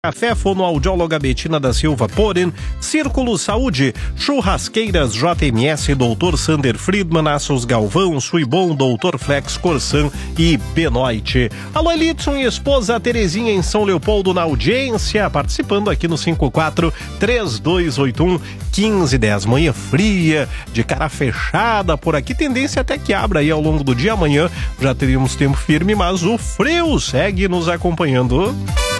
Café Fonoaudióloga Betina da Silva Poren, Círculo Saúde, Churrasqueiras JMS, Dr. Sander Friedman, Aços Galvão, Suibon, Dr. Flex Corsan e Benoit. Alô, Elitson e esposa Terezinha em São Leopoldo na audiência, participando aqui no 54-3281-1510. Manhã fria, de cara fechada por aqui, tendência até que abra aí ao longo do dia. Amanhã já teríamos tempo firme, mas o frio segue nos acompanhando.